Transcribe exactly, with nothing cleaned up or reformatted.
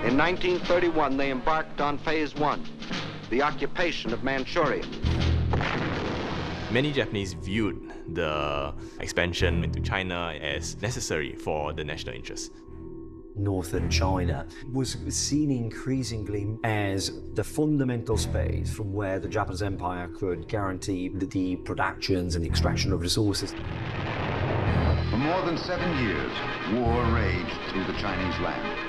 In nineteen thirty-one, they embarked on phase one, the occupation of Manchuria. Many Japanese viewed the expansion into China as necessary for the national interest. Northern China was seen increasingly as the fundamental space from where the Japanese Empire could guarantee the productions and the extraction of resources. For more than seven years, war raged through the Chinese land.